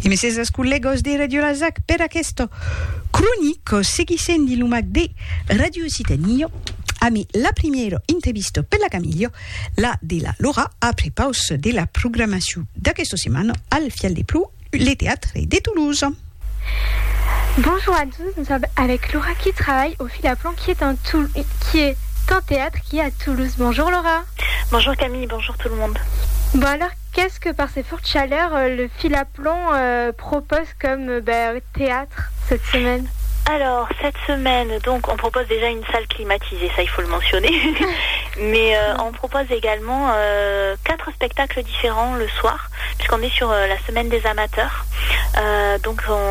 E mi siete collegos di Radio Lasac per questo cronico seguissent di lumac de Radio Citanio. A mi la primiera intervista per la Camillo, la de la Laura, après pause de la programmation de questa settimana al Fial des Ploux, les théâtres de Toulouse. Bonjour à tous, nous sommes avec Laura qui travaille au Fil à Plomb qui est un théâtre qui est à Toulouse. Bonjour Laura. Bonjour Camille, bonjour tout le monde. Bon alors, qu'est-ce que par ces fortes chaleurs, le Fil à Plomb propose comme théâtre cette semaine ? Alors, cette semaine, donc, on propose déjà une salle climatisée, ça il faut le mentionner. Mais on propose également 4 spectacles différents le soir, puisqu'on est sur la semaine des amateurs. Donc,